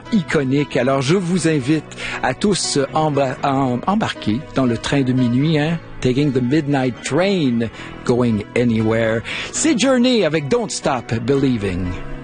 iconique. Alors, je vous invite à tous embarquer dans le train de minuit, hein? Taking the midnight train, going anywhere. C'est Journey avec Don't Stop Believing.